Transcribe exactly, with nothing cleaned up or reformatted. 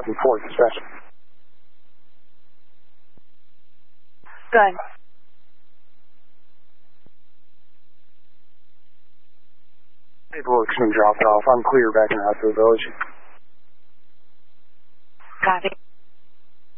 and fourth especially. Good. Paperwork's been dropped off. I'm clear back in Hospital Village. Copy.